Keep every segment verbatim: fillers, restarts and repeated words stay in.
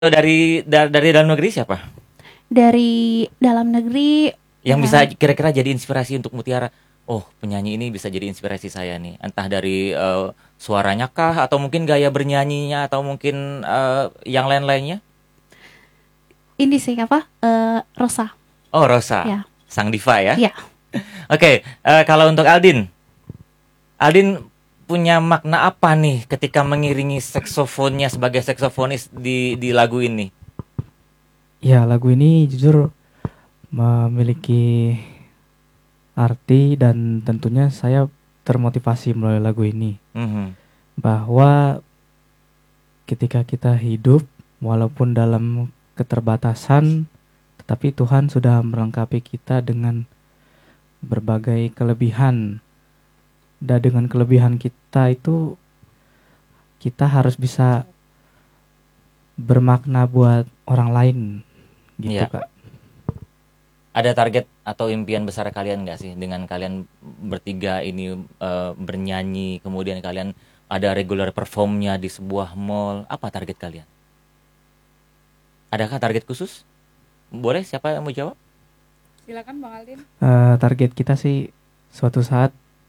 Dari da- dari dalam negeri siapa? Dari dalam negeri Yang ya, bisa kira-kira jadi inspirasi untuk Mutiara. Oh, penyanyi ini bisa jadi inspirasi saya nih. Entah dari eh, suaranya kah, atau mungkin gaya bernyanyinya, atau mungkin eh, yang lain-lainnya. ini sih apa? Eh, Rosa. Oh, Rosa, Ya. sang diva ya. Ya. Oke, eh, kalau untuk Aldin, Aldin punya makna apa nih ketika mengiringi saksofonnya sebagai saksofonis di di lagu ini? Ya, lagu ini jujur memiliki arti dan tentunya saya termotivasi melalui lagu ini. Mhm. Bahwa ketika kita hidup walaupun dalam keterbatasan, tetapi Tuhan sudah melengkapi kita dengan berbagai kelebihan. Dan dengan kelebihan kita itu kita harus bisa bermakna buat orang lain gitu, Iya. Kak. Ada target atau impian besar kalian nggak sih dengan kalian bertiga ini eh, bernyanyi, kemudian kalian ada regular performnya di sebuah mall? Apa target kalian? Adakah target khusus? Boleh, siapa yang mau jawab? Silakan Bang Aldin. Eh, target kita sih suatu saat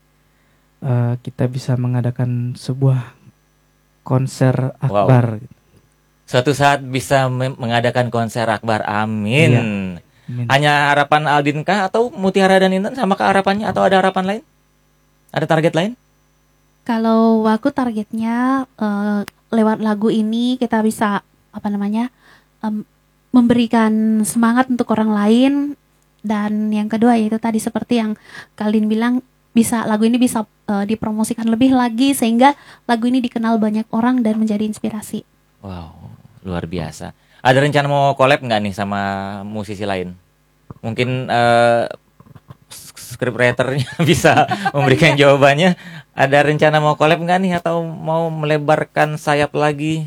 eh, kita bisa mengadakan sebuah konser Wow. akbar. Suatu saat bisa me- mengadakan konser akbar, amin. Iya. Amin. Hanya harapan Aldin kah, atau Mutiara dan Intan sama kah harapannya, atau ada harapan lain? Ada target lain? Kalau aku targetnya eh, lewat lagu ini kita bisa apa namanya em, memberikan semangat untuk orang lain, dan yang kedua yaitu tadi seperti yang Kaldin bilang, bisa lagu ini bisa eh, dipromosikan lebih lagi sehingga lagu ini dikenal banyak orang dan menjadi inspirasi. Wow, luar biasa. Ada rencana mau collab nggak nih sama musisi lain? Mungkin eh, scriptwriter-nya bisa memberikan jawabannya. Ada rencana mau collab nggak nih, atau mau melebarkan sayap lagi?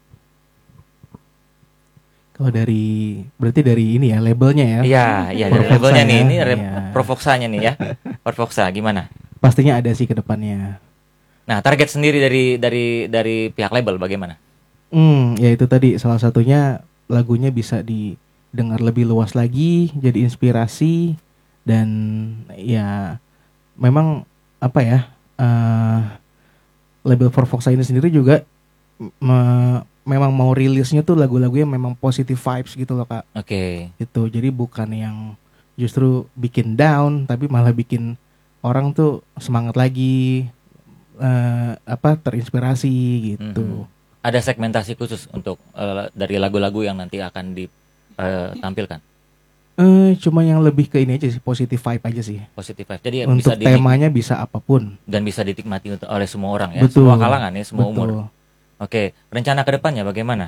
Kalau dari berarti dari ini ya labelnya ya. Iya, iya, dari Provoxa labelnya nih, ya, ini re- iya. Provoxanya nih ya. Provoxa gimana? Pastinya ada sih ke depannya. Nah, target sendiri dari dari dari pihak label bagaimana? Hmm, ya itu tadi salah satunya lagunya bisa didengar lebih luas lagi, jadi inspirasi dan ya memang apa ya eh label Provoxa ini sendiri juga me- memang mau rilisnya tuh lagu-lagu yang memang positive vibes gitu loh, Kak. Oke. Itu jadi bukan yang justru bikin down, tapi malah bikin orang tuh semangat lagi, eh, apa terinspirasi gitu. Mhm. Ada segmentasi khusus untuk eh, dari lagu-lagu yang nanti akan ditampilkan? Eh cuma yang lebih ke ini aja sih, positive vibe aja sih. Positive vibe. Jadi Untuk bisa dinik- temanya bisa apapun. dan bisa dinikmati untuk- oleh semua orang ya, Betul. semua kalangan ya, semua Betul. umur. Oke, rencana ke depannya bagaimana?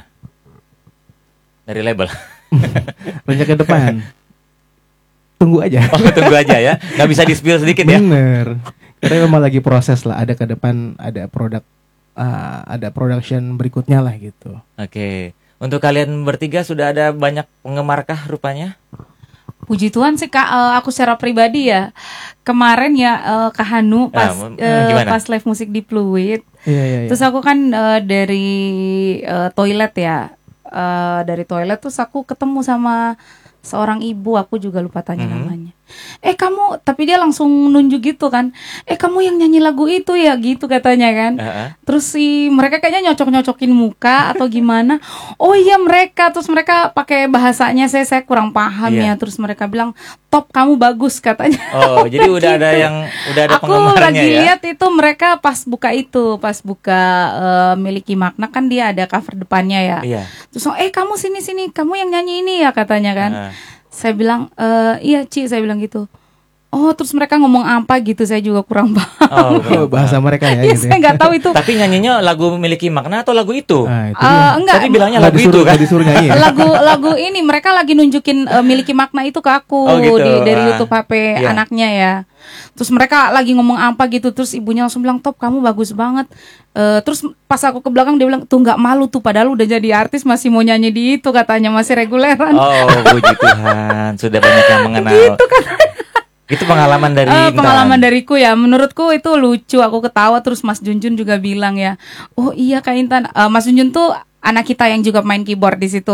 Dari label. Rencana ke depan. Tunggu aja. Oh, tunggu aja ya. Nggak bisa di-spill sedikit ya? Bener. Karena memang lagi proses lah. Ada ke depan, ada produk, ah, ada production berikutnya lah gitu. Oke. Untuk kalian bertiga sudah ada banyak penggemarkah rupanya? Puji Tuhan sih Kak, eh, aku secara pribadi ya kemarin ya eh, Kak Hanu pas Ah, m- eh, gimana? pas live musik di Fluid. Iya, iya, iya. Terus aku kan eh, dari eh, toilet ya, Eh, dari toilet terus aku ketemu sama seorang ibu, aku juga lupa tanya Mhm. namanya. Eh kamu, tapi dia langsung nunjuk gitu kan. Eh kamu yang nyanyi lagu itu ya gitu katanya kan. Heeh. Terus si mereka kayaknya nyocok-nyocokin muka atau gimana. Oh iya mereka, terus mereka pakai bahasanya saya saya kurang paham Iya. ya. Terus mereka bilang top kamu bagus katanya. Oh, jadi udah ada Gitu. yang udah ada Aku penggemarnya lagi ya? lihat itu mereka pas buka itu, pas buka eh, Miliki Makna kan dia ada cover depannya ya. Iya. Terus eh kamu sini sini, kamu yang nyanyi ini ya katanya kan. Heeh. Saya bilang eh iya Ci, saya bilang gitu. Oh terus mereka ngomong apa gitu, saya juga kurang paham. Oh, Oh, bahasa mereka ya Iya gitu. saya nggak tahu itu. Tapi nyanyinya lagu Miliki Makna atau lagu itu? Nah, itu Eh, dia. enggak, Tadi bilangnya Nggak lagu itu disuruh, kan? nggak disuruh nyanyi ya? lagu lagu ini mereka lagi nunjukin eh, Miliki Makna itu ke aku Oh, gitu. di dari Ah, YouTube H P iya. anaknya ya. Terus mereka lagi ngomong apa gitu, terus ibunya langsung bilang top kamu bagus banget. Eh, terus pas aku ke belakang dia bilang tuh nggak malu tuh, padahal udah jadi artis masih mau nyanyi di itu katanya, masih reguleran. Oh, puji Tuhan, sudah banyak yang mengenal. Gitu kan. Itu pengalaman dari Eh, Intan. pengalaman dariku ya, menurutku itu lucu, aku ketawa. Terus Mas Junjun juga bilang ya, oh iya Kak Intan. Eh, Mas Junjun tuh anak kita yang juga main keyboard di situ.